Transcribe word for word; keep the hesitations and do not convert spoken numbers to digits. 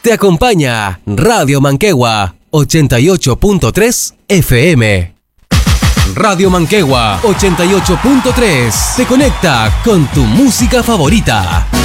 Te acompaña Radio Manquehua ochenta y ocho punto tres F M. Radio Manquehua ochenta y ocho punto tres te conecta con tu música favorita.